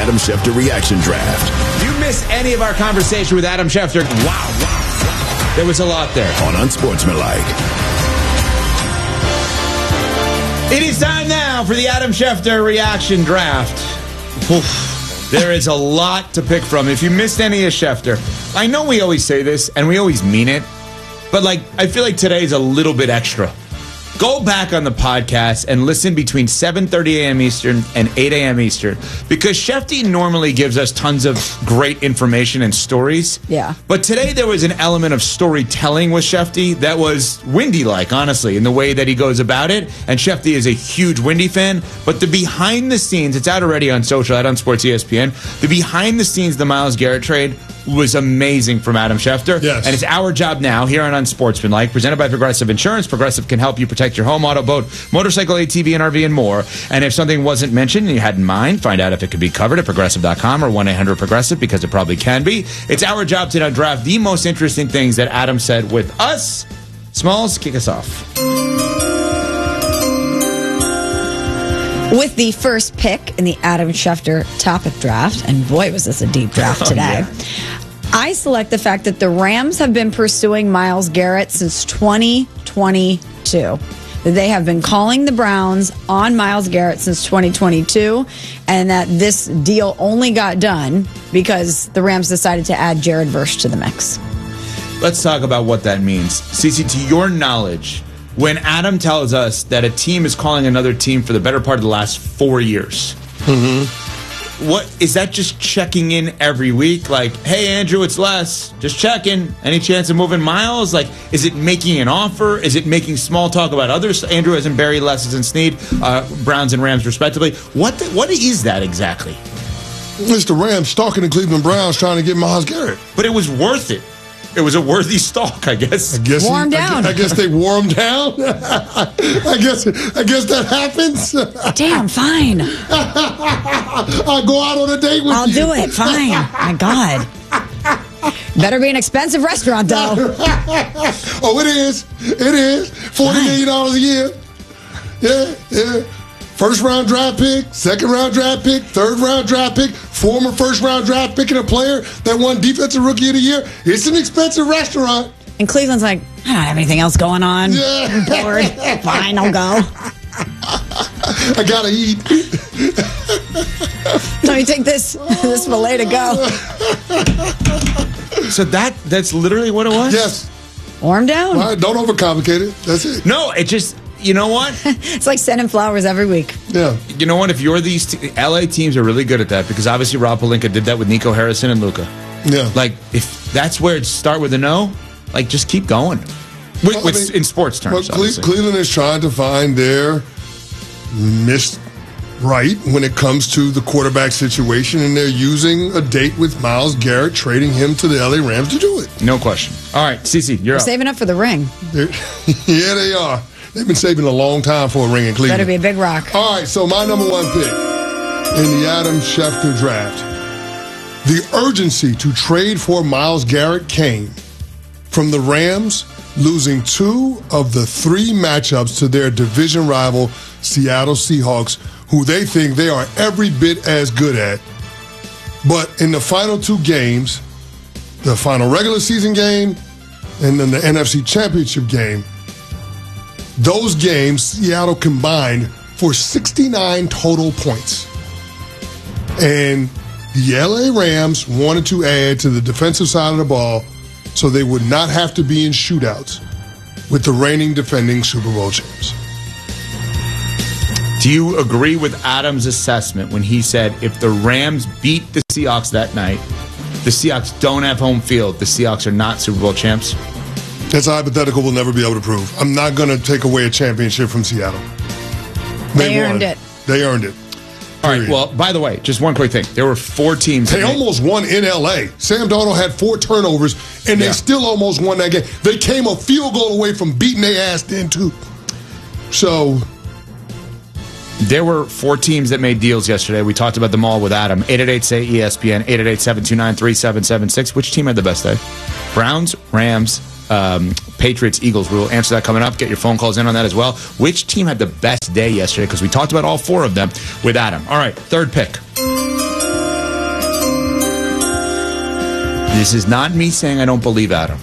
Adam Schefter Reaction Draft. If you missed any of our conversation with Adam Schefter, wow. There was a lot there. On Unsportsmanlike. It is time now for the Adam Schefter Reaction Draft. Oof. There is a lot to pick from. If you missed any of Schefter, I know we always say this, and we always mean it, but I feel like today's a little bit extra. Go back on the podcast and listen between 7:30 a.m. Eastern and 8 a.m. Eastern, because Shefty normally gives us tons of great information and stories. Yeah. But today there was an element of storytelling with Shefty that was Windy-like, honestly, in the way that he goes about it. And Shefty is a huge Windy fan. But the behind the scenes, it's out already on social, out on Sports ESPN. The behind the scenes, the Myles Garrett trade was amazing from Adam Schefter. Yes. And it's our job now here on Unsportsmanlike, presented by Progressive Insurance. Progressive can help you protect your home, auto, boat, motorcycle, ATV, and RV, and more. And if something wasn't mentioned and you had in mind, find out if it could be covered at Progressive.com or 1-800-PROGRESSIVE, because it probably can be. It's our job to now draft the most interesting things that Adam said with us. Smalls, kick us off. With the first pick in the Adam Schefter topic draft, and boy, was this a deep draft today, I select the fact that the Rams have been pursuing Myles Garrett since 2022. That they have been calling the Browns on Myles Garrett since 2022, and that this deal only got done because the Rams decided to add Jared Verse to the mix. Let's talk about what that means. Cece, to your knowledge, when Adam tells us that a team is calling another team for the better part of the last 4 years, what is that? Just checking in every week? Like, hey, Andrew, it's Les. Just checking. Any chance of moving Myles? Like, is it making an offer? Is it making small talk about others? Andrew as in Barry, Les as in Snead, Browns and Rams respectively. What is that exactly? It's the Rams stalking the Cleveland Browns trying to get Myles Garrett. But it was worth it. It was a worthy stalk, I guess. Wore him down. I guess they wore him down. I guess that happens. Damn, fine. I'll go out on a date with you. I'll do it. Fine. My God. Better be an expensive restaurant, though. Oh, it is. It is. $40 million a year. Yeah. First round draft pick, second round draft pick, third round draft pick, former first round draft pick, and a player that won Defensive Rookie of the Year. It's an expensive restaurant. And Cleveland's like, I don't have anything else going on. Yeah. I'm bored. Fine, I'll go. I gotta eat. Let me take this filet to go. So that's literally what it was? Yes. Warm down. All right, don't overcomplicate it. That's it. No, it just, you know what? It's like sending flowers every week. Yeah. You know what? If you're these LA teams are really good at that, because obviously Rob Pelinka did that with Nico Harrison and Luka. Yeah. Like, if that's where it start with a no, like, just keep going. In sports terms, Cleveland is trying to find their right when it comes to the quarterback situation, and they're using a date with Myles Garrett, trading him to the LA Rams to do it. No question. All right, Cece, you're up. Saving up for the ring. Yeah, they are. They've been saving a long time for a ring in Cleveland. Better be a big rock. All right, so my number one pick in the Adam Schefter draft. The urgency to trade for Myles Garrett came from the Rams losing 2 of the 3 matchups to their division rival Seattle Seahawks, who they think they are every bit as good at. But in the final 2 games, the final regular season game and then the NFC Championship game, those games, Seattle combined for 69 total points. And the LA Rams wanted to add to the defensive side of the ball so they would not have to be in shootouts with the reigning defending Super Bowl champs. Do you agree with Adam's assessment when he said if the Rams beat the Seahawks that night, the Seahawks don't have home field, the Seahawks are not Super Bowl champs? That's a hypothetical we'll never be able to prove. I'm not going to take away a championship from Seattle. They earned it. They earned it. All right, well, by the way, just one quick thing. There were 4 teams. They almost won in L.A. Sam Darnold had 4 turnovers, and they still almost won that game. They came a field goal away from beating their ass then, too. So there were 4 teams that made deals yesterday. We talked about them all with Adam. 888-SAY-ESPN, 888-729-3776. Which team had the best day? Browns, Rams, Patriots, Eagles. We will answer that coming up. Get your phone calls in on that as well. Which team had the best day yesterday? Because we talked about all 4 of them with Adam. All right, third pick. This is not me saying I don't believe Adam.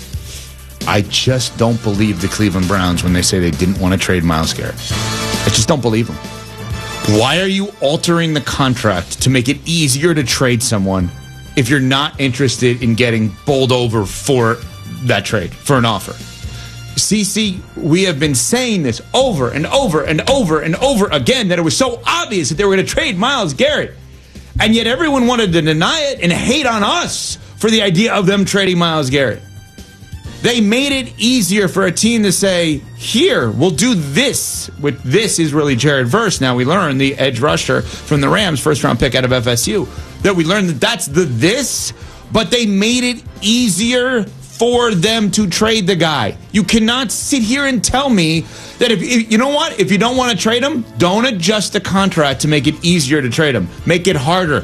I just don't believe the Cleveland Browns when they say they didn't want to trade Myles Garrett. I just don't believe them. Why are you altering the contract to make it easier to trade someone if you're not interested in getting bowled over for that trade, for an offer? CC, we have been saying this over and over and over and over again that it was so obvious that they were going to trade Myles Garrett. And yet everyone wanted to deny it and hate on us for the idea of them trading Myles Garrett. They made it easier for a team to say, here, we'll do this. This is really Jared Verse. Now we learned, the edge rusher from the Rams, first-round pick out of FSU, that we learned that that's the this, but they made it easier for them to trade the guy. You cannot sit here and tell me that if you know what? If you don't want to trade him, don't adjust the contract to make it easier to trade him. Make it harder.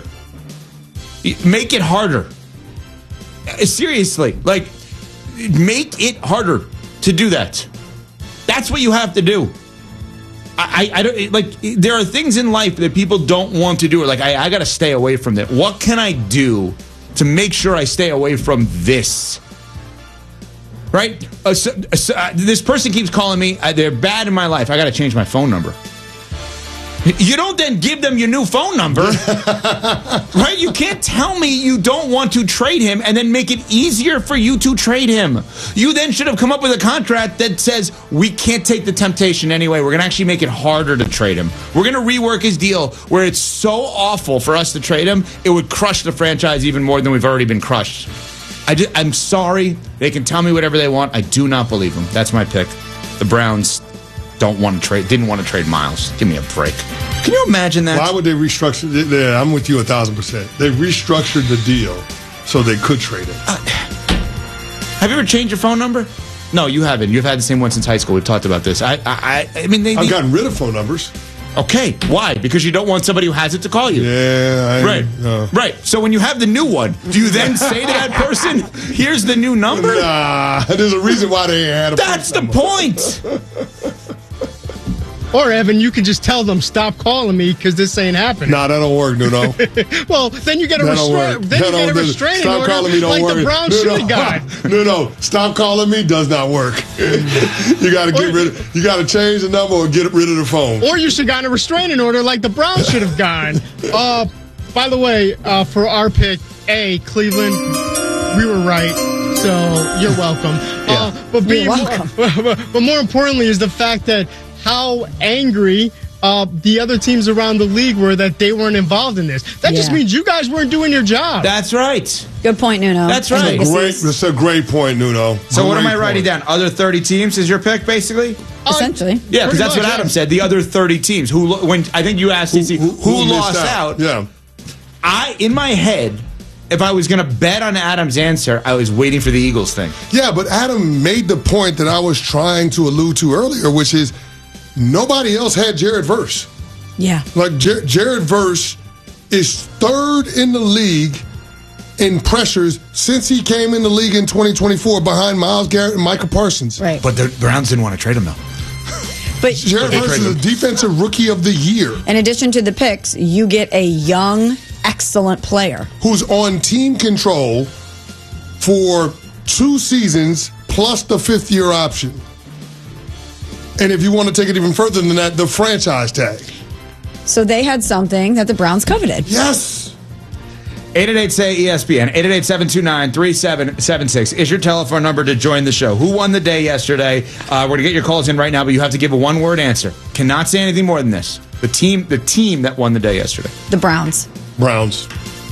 Make it harder. Seriously, like, make it harder to do that. That's what you have to do. I don't like. There are things in life that people don't want to do. Like, I got to stay away from that. What can I do to make sure I stay away from this? Right? This person keeps calling me. They're bad in my life. I got to change my phone number. You don't then give them your new phone number. Right? You can't tell me you don't want to trade him and then make it easier for you to trade him. You then should have come up with a contract that says we can't take the temptation anyway. We're going to actually make it harder to trade him. We're going to rework his deal where it's so awful for us to trade him, it would crush the franchise even more than we've already been crushed. I'm sorry. They can tell me whatever they want. I do not believe them. That's my pick. The Browns didn't want to trade Myles. Give me a break. Can you imagine that? Why would they restructure? Yeah, I'm with you 1,000%. They restructured the deal so they could trade it. Have you ever changed your phone number? No, you haven't. You've had the same one since high school. We've talked about this. I mean, I've gotten rid of phone numbers. Okay, why? Because you don't want somebody who has it to call you. Yeah, right. So when you have the new one, do you then say to that person, "Here's the new number"? Nah, there's a reason why they had a. That's the point. Or, Evan, you can just tell them, stop calling me because this ain't happening. Nah, that don't work, Nuno. Well, then you get a restraining stop order calling me, don't like work. the Brown should have got. No, stop calling me does not work. You got to you got to change the number or get rid of the phone. Or you should have gotten a restraining order like the Browns should have gotten. By the way, for our pick, Cleveland, we were right. So you're welcome. You're welcome. But more importantly is the fact that how angry the other teams around the league were that they weren't involved in this. That just means you guys weren't doing your job. That's right. Good point, Nuno. That's right. That's a great point, Nuno. So what am I writing down? Other 30 teams is your pick, basically? Essentially. Yeah, because that's what Adam said. The other 30 teams. When I think you asked who lost out. Yeah. In my head, if I was going to bet on Adam's answer, I was waiting for the Eagles thing. Yeah, but Adam made the point that I was trying to allude to earlier, which is nobody else had Jared Verse. Yeah. Like, Jared Verse is third in the league in pressures since he came in the league in 2024 behind Myles Garrett and Micah Parsons. Right. But the Browns didn't want to trade him, though. But Jared Verse is a defensive rookie of the year. In addition to the picks, you get a young, excellent player who's on team control for 2 seasons plus the 5th-year option. And if you want to take it even further than that, the franchise tag. So they had something that the Browns coveted. Yes. 888-SAY-ESPN, 888-729-3776 is your telephone number to join the show. Who won the day yesterday? We're going to get your calls in right now, but you have to give a one-word answer. Cannot say anything more than this. The team that won the day yesterday. The Browns. Browns.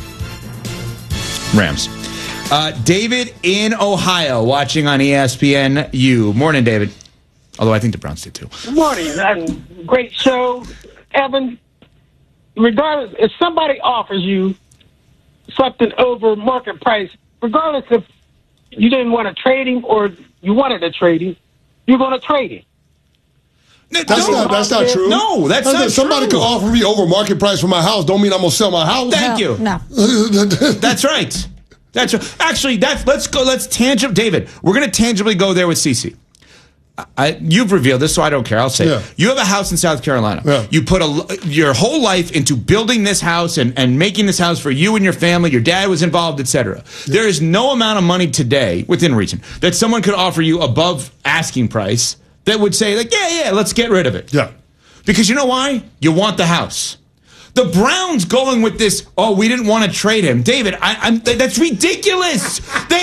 Rams. David in Ohio watching on ESPNU. Morning, David. Although I think the Browns did too. Good morning. Great show. Evan, regardless, if somebody offers you something over market price, regardless if you didn't want to trade him or you wanted to trade him, you're going to trade him. That's not true. No, that's not true. Somebody could offer me over market price for my house. Don't mean I'm going to sell my house. Thank you. No. That's right. That's right. Actually, let's go. Let's tangibly, David. We're going to tangibly go there with CeCe. you've revealed this, so I don't care. I'll say it. You have a house in South Carolina. Yeah. You put your whole life into building this house and making this house for you and your family. Your dad was involved, etc. Yeah. There is no amount of money today, within reason, that someone could offer you above asking price that would say, like, yeah, let's get rid of it. Yeah. Because you know why? You want the house. The Browns going with this, we didn't want to trade him. David, that's ridiculous.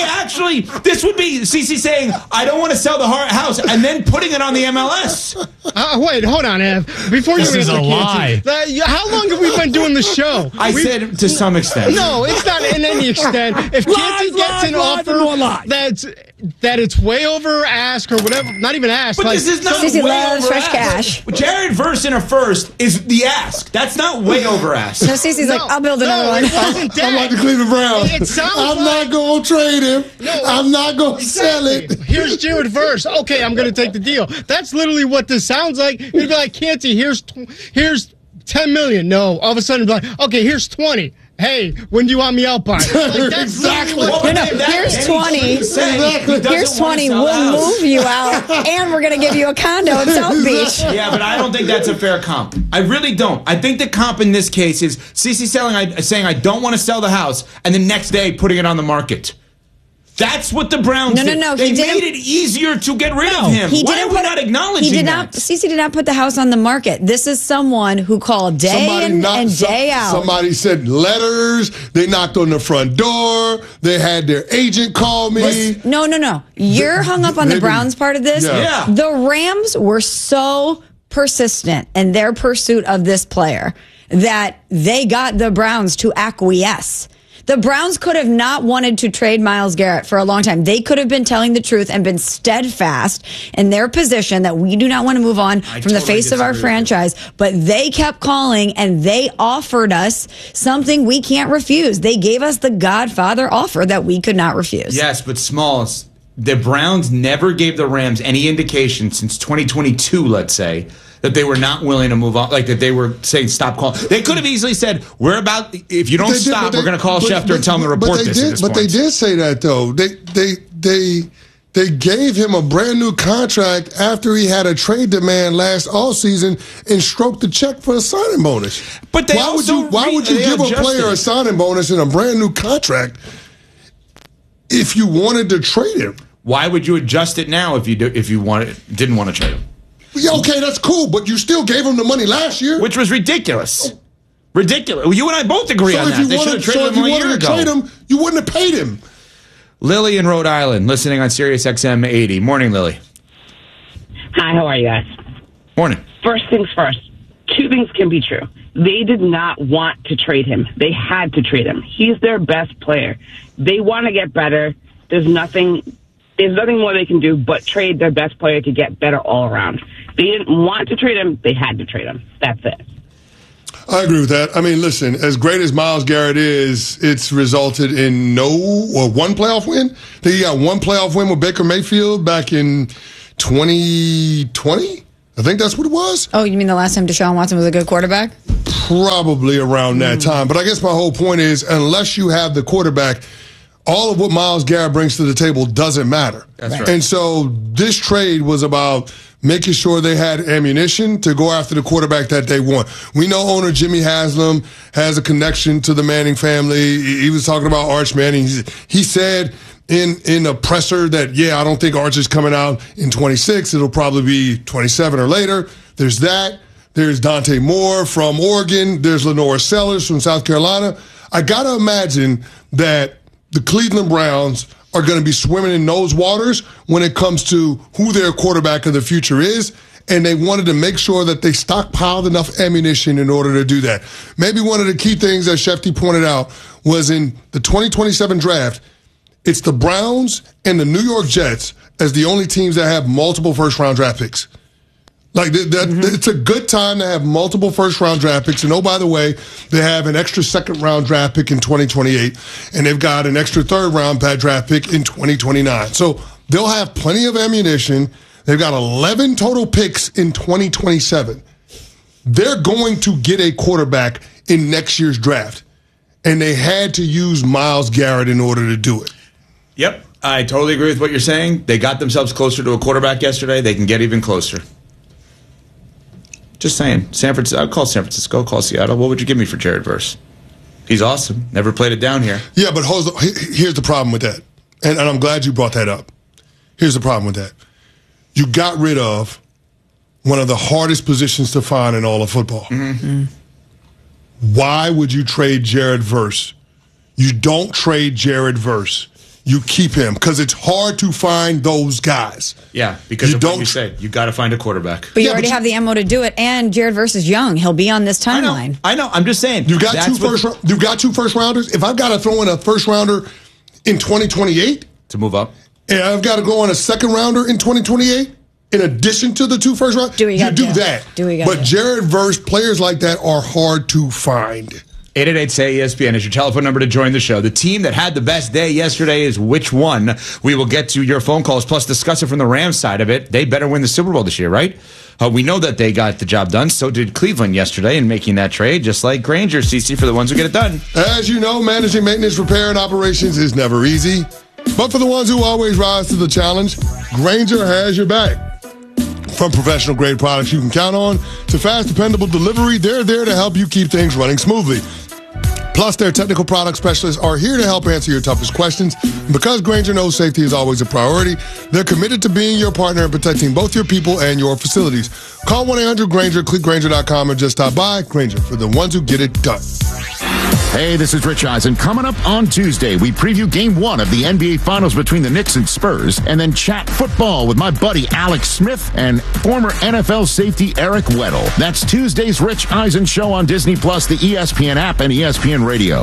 This would be CeCe saying, I don't want to sell the house, and then putting it on the MLS. Wait, hold on, Ev. Before this you is a lie. How long have we been doing the show? I said to some extent. No, it's not in any extent. If Canty gets an offer that it's way over ask or whatever, not even ask. But this is not CeCe way loves over fresh ask. cash. Jared Verse in a first is the ask. That's not way over ask. So CeCe's like, I'll build another one. It wasn't that. I'm like the Cleveland Browns. It sounds I'm not going to trade him. No, I'm not going to sell it. Here's Jared Verse. Okay, I'm going to take the deal. That's literally what this sounds like. You'd be like, Canty, here's $10 million. No, all of a sudden, like, okay, here's 20. Hey, when do you want me out by? Like, that's Exactly. Here's 20. Exactly. Here's 20. We'll move you out, and we're going to give you a condo in South Beach. Yeah, but I don't think that's a fair comp. I really don't. I think the comp in this case is CeCe saying I don't want to sell the house, and the next day putting it on the market. That's what the Browns did. No. They made it easier to get rid of him. Why are we not acknowledging that? CeCe did not put the house on the market. This is someone who called day in and day out. Somebody sent letters. They knocked on the front door. They had their agent call me. No. You're hung up on the Browns part of this. Yeah. The Rams were so persistent in their pursuit of this player that they got the Browns to acquiesce. The Browns could have not wanted to trade Myles Garrett for a long time. They could have been telling the truth and been steadfast in their position that we do not want to move on from the face of our franchise. But they kept calling, and they offered us something we can't refuse. They gave us the Godfather offer that we could not refuse. Yes, but Smalls, the Browns never gave the Rams any indication since 2022, let's say, that they were not willing to move on, like that they were saying stop calling. They could have easily said, if you don't stop, we're going to call Schefter and tell him to report this. But they did say that, though. They gave him a brand new contract after he had a trade demand last offseason and stroked the check for a signing bonus. But they why would you give a player a signing bonus and a brand new contract if you wanted to trade him? Why would you adjust it now if you didn't want to trade him? Yeah, okay, that's cool, but you still gave him the money last year. Which was ridiculous. Ridiculous. You and I both agree on that. They should have traded him a year ago. Trade him, you wouldn't have paid him. Lily in Rhode Island, listening on Sirius XM 80. Morning, Lily. Hi, how are you guys? Morning. First things first. Two things can be true. They did not want to trade him. They had to trade him. He's their best player. They want to get better. There's nothing more they can do but trade their best player to get better all around. They didn't want to trade him. They had to trade him. That's it. I agree with that. I mean, listen, as great as Myles Garrett is, it's resulted in one playoff win. He got one playoff win with Baker Mayfield back in 2020. I think that's what it was. Oh, you mean the last time Deshaun Watson was a good quarterback? Probably around that time. But I guess my whole point is, unless you have the quarterback, all of what Myles Garrett brings to the table doesn't matter. That's right. And so this trade was about making sure they had ammunition to go after the quarterback that they want. We know owner Jimmy Haslam has a connection to the Manning family. He was talking about Arch Manning. He said in a presser that, I don't think Arch is coming out in 26. It'll probably be 27 or later. There's that. There's Dante Moore from Oregon. There's Lenore Sellers from South Carolina. I got to imagine that the Cleveland Browns are going to be swimming in those waters when it comes to who their quarterback of the future is, and they wanted to make sure that they stockpiled enough ammunition in order to do that. Maybe one of the key things that Shefty pointed out was in the 2027 draft, it's the Browns and the New York Jets as the only teams that have multiple first-round draft picks. Like, it's a good time to have multiple first-round draft picks. And, oh, by the way, they have an extra second-round draft pick in 2028, and they've got an extra third-round draft pick in 2029. So they'll have plenty of ammunition. They've got 11 total picks in 2027. They're going to get a quarterback in next year's draft, and they had to use Myles Garrett in order to do it. Yep. I totally agree with what you're saying. They got themselves closer to a quarterback yesterday. They can get even closer. Just saying. I'll call San Francisco, call Seattle. What would you give me for Jared Verse? He's awesome. Never played it down here. Yeah, but here's the problem with that. And I'm glad you brought that up. Here's the problem with that. You got rid of one of the hardest positions to find in all of football. Mm-hmm. Why would you trade Jared Verse? You don't trade Jared Verse. You keep him because it's hard to find those guys. Yeah, because of what you said. You got to find a quarterback. But you already have the ammo to do it, and Jared Verse is young. He'll be on this timeline. I know. I'm just saying. You got two first rounders. If I've got to throw in a first rounder in 2028 to move up, and I've got to go on a second rounder in 2028 in addition to the 2 first rounders, you do that. But Jared Verse, players like that are hard to find. 888-SAY-ESPN is your telephone number to join the show. The team that had the best day yesterday is which one? We will get to your phone calls, plus discuss it from the Rams side of it. They better win the Super Bowl this year, right? We know that they got the job done. So did Cleveland yesterday in making that trade, just like Granger, CC, for the ones who get it done. As you know, managing maintenance, repair, and operations is never easy. But for the ones who always rise to the challenge, Granger has your back. From professional-grade products you can count on to fast, dependable delivery, they're there to help you keep things running smoothly. Plus, their technical product specialists are here to help answer your toughest questions. And because Granger knows safety is always a priority, they're committed to being your partner and protecting both your people and your facilities. Call 1-800-GRANGER, click Granger.com, or just stop by. Granger, for the ones who get it done. Hey, this is Rich Eisen. Coming up on Tuesday, we preview Game 1 of the NBA Finals between the Knicks and Spurs, and then chat football with my buddy Alex Smith and former NFL safety Eric Weddle. That's Tuesday's Rich Eisen Show on Disney+, the ESPN app, and ESPN Radio.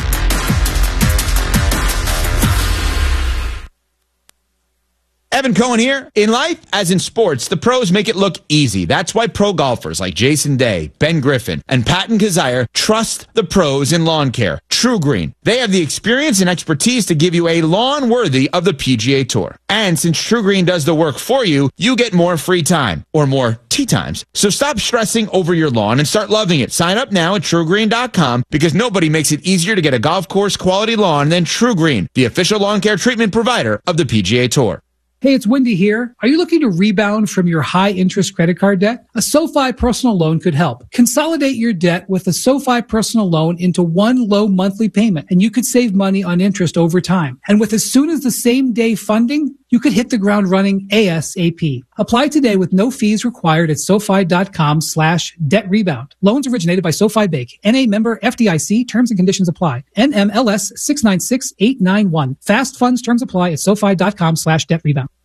Evan Cohen here. In life, as in sports, the pros make it look easy. That's why pro golfers like Jason Day, Ben Griffin, and Patton Kazire trust the pros in lawn care. True Green. They have the experience and expertise to give you a lawn worthy of the PGA Tour. And since True Green does the work for you, you get more free time, or more tee times. So stop stressing over your lawn and start loving it. Sign up now at TrueGreen.com because nobody makes it easier to get a golf course quality lawn than True Green, the official lawn care treatment provider of the PGA Tour. Hey, it's Wendy here. Are you looking to rebound from your high-interest credit card debt? A SoFi personal loan could help. Consolidate your debt with a SoFi personal loan into one low monthly payment, and you could save money on interest over time. And with as soon as the same day funding, you could hit the ground running ASAP. Apply today with no fees required at SoFi.com/debt rebound. Loans originated by SoFi Bank. NA member FDIC. Terms and conditions apply. NMLS 696891. Fast funds terms apply at SoFi.com/debt rebound.